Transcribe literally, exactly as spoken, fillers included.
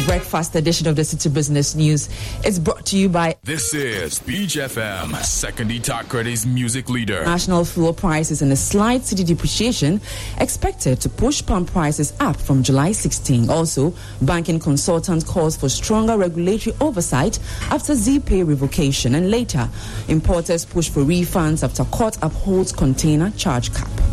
breakfast edition of the City Business News is brought to you by... This is Beach F M, Second Itakredi's music leader. National fuel prices and a slight city depreciation expected to push pump prices up from July sixteenth. Also, banking consultant calls for stronger regulatory oversight after Z-Pay revocation. And later, importers push for refunds after court upholds container charge cap.